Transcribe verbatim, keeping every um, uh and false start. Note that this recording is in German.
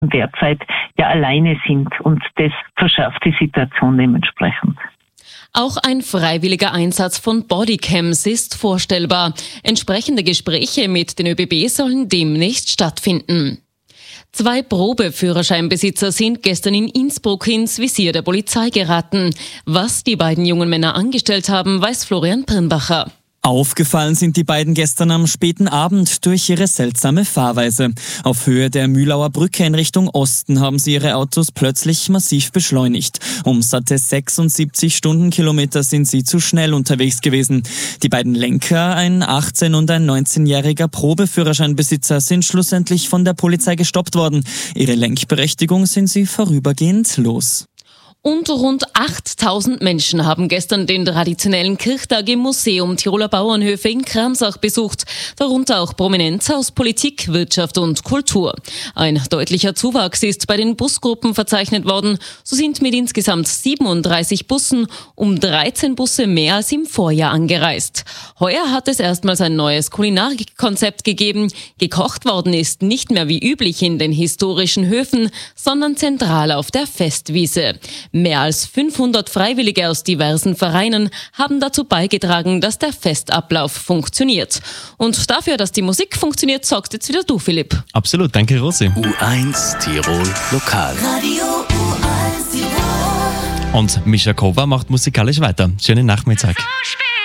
derzeit ja alleine sind und das verschärft die Situation dementsprechend. Auch ein freiwilliger Einsatz von Bodycams ist vorstellbar. Entsprechende Gespräche mit den ÖBB sollen demnächst stattfinden. Zwei Probeführerscheinbesitzer sind gestern in Innsbruck ins Visier der Polizei geraten. Was die beiden jungen Männer angestellt haben, weiß Florian Pirnbacher. Aufgefallen sind die beiden gestern am späten Abend durch ihre seltsame Fahrweise. Auf Höhe der Mühlauer Brücke in Richtung Osten haben sie ihre Autos plötzlich massiv beschleunigt. Um satte sechsundsiebzig Stundenkilometer sind sie zu schnell unterwegs gewesen. Die beiden Lenker, ein achtzehn- und ein neunzehnjähriger Probeführerscheinbesitzer, sind schlussendlich von der Polizei gestoppt worden. Ihre Lenkberechtigung sind sie vorübergehend los. Und rund achttausend Menschen haben gestern den traditionellen Kirchtag im Museum Tiroler Bauernhöfe in Kramsach besucht, darunter auch Prominenz aus Politik, Wirtschaft und Kultur. Ein deutlicher Zuwachs ist bei den Busgruppen verzeichnet worden. So sind mit insgesamt siebenunddreißig Bussen um dreizehn Busse mehr als im Vorjahr angereist. Heuer hat es erstmals ein neues Kulinarikkonzept gegeben. Gekocht worden ist nicht mehr wie üblich in den historischen Höfen, sondern zentral auf der Festwiese. Mehr als fünfhundert Freiwillige aus diversen Vereinen haben dazu beigetragen, dass der Festablauf funktioniert. Und dafür, dass die Musik funktioniert, sorgst jetzt wieder du, Philipp. Absolut, danke Rosi. U eins Tirol Lokal. Radio U eins Tirol. Und Mischa Kova macht musikalisch weiter. Schönen Nachmittag.